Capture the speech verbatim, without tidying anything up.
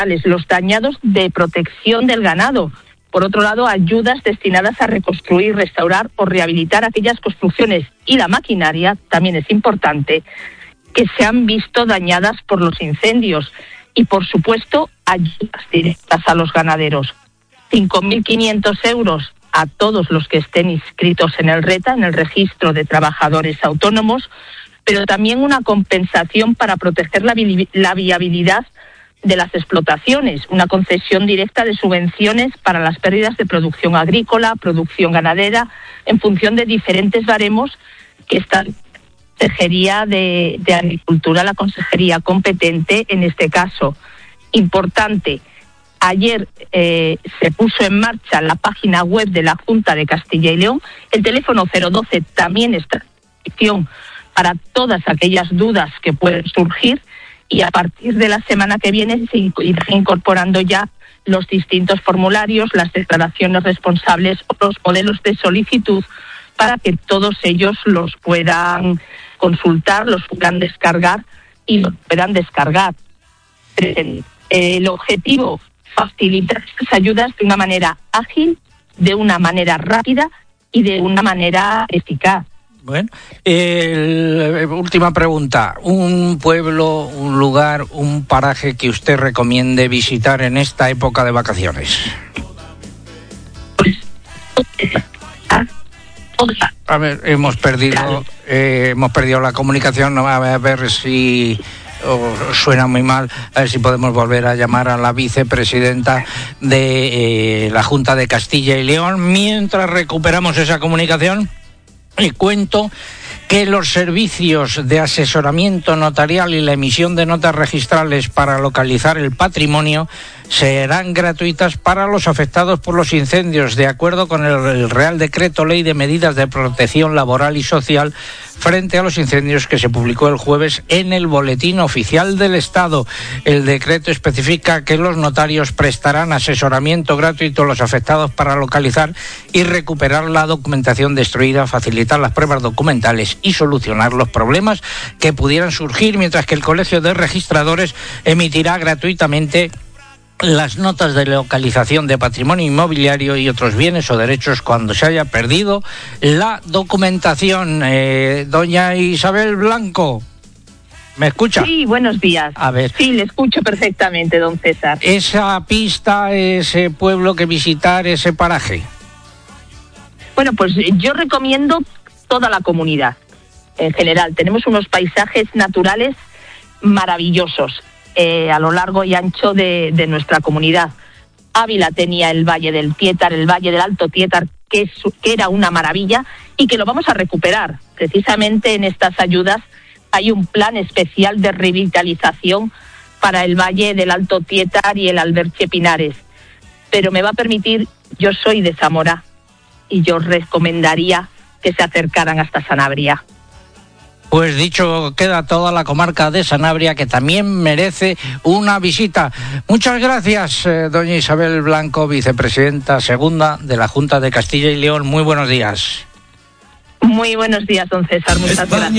los dañados de protección del ganado. Por otro lado, ayudas destinadas a reconstruir, restaurar o rehabilitar aquellas construcciones y la maquinaria, también es importante, que se han visto dañadas por los incendios. Y, por supuesto, ayudas directas a los ganaderos. cinco mil quinientos euros a todos los que estén inscritos en el RETA, en el Registro de Trabajadores Autónomos, pero también una compensación para proteger la, vi- la viabilidad de las explotaciones, una concesión directa de subvenciones para las pérdidas de producción agrícola, producción ganadera, en función de diferentes baremos que esta Consejería de, de Agricultura, la consejería competente en este caso. Importante, ayer eh, se puso en marcha la página web de la Junta de Castilla y León, el teléfono cero doce también está en disposición para todas aquellas dudas que pueden surgir, y a partir de la semana que viene se irán incorporando ya los distintos formularios, las declaraciones responsables o los modelos de solicitud para que todos ellos los puedan consultar, los puedan descargar y los puedan descargar. El objetivo, facilitar estas ayudas de una manera ágil, de una manera rápida y de una manera eficaz. Bueno, eh, última pregunta. ¿Un pueblo, un lugar, un paraje que usted recomiende visitar en esta época de vacaciones? A ver, hemos perdido, eh, hemos perdido la comunicación. A ver, a ver si oh, suena muy mal. A ver si podemos volver a llamar a la vicepresidenta de eh, la Junta de Castilla y León. Mientras recuperamos esa comunicación, y cuento que los servicios de asesoramiento notarial y la emisión de notas registrales para localizar el patrimonio serán gratuitas para los afectados por los incendios, de acuerdo con el Real Decreto Ley de Medidas de Protección Laboral y Social frente a los incendios, que se publicó el jueves en el Boletín Oficial del Estado. El decreto especifica que los notarios prestarán asesoramiento gratuito a los afectados para localizar y recuperar la documentación destruida, facilitar las pruebas documentales y solucionar los problemas que pudieran surgir, mientras que el Colegio de Registradores emitirá gratuitamente las notas de localización de patrimonio inmobiliario y otros bienes o derechos cuando se haya perdido la documentación. Eh, doña Isabel Blanco, ¿me escucha? Sí, buenos días. A ver. Sí, le escucho perfectamente, don César. Esa pista, ese pueblo que visitar, ese paraje. Bueno, pues yo recomiendo toda la comunidad. En general, tenemos unos paisajes naturales maravillosos eh, a lo largo y ancho de, de nuestra comunidad. Ávila tenía el Valle del Tietar, el Valle del Alto Tietar, que, es, que era una maravilla y que lo vamos a recuperar. Precisamente en estas ayudas hay un plan especial de revitalización para el Valle del Alto Tietar y el Alberche Pinares. Pero me va a permitir, yo soy de Zamora y yo recomendaría que se acercaran hasta Sanabria. Pues dicho queda, toda la comarca de Sanabria, que también merece una visita. Muchas gracias, eh, doña Isabel Blanco, vicepresidenta segunda de la Junta de Castilla y León. Muy buenos días. Muy buenos días, don César. Muchas gracias.